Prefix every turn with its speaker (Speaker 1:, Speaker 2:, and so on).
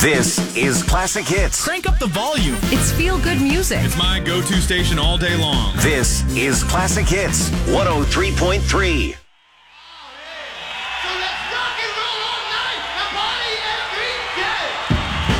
Speaker 1: This is Classic Hits.
Speaker 2: Crank up the volume.
Speaker 3: It's feel-good music.
Speaker 2: It's my go-to station all day long.
Speaker 1: This is Classic Hits 103.3.
Speaker 4: So let's rock and roll all night.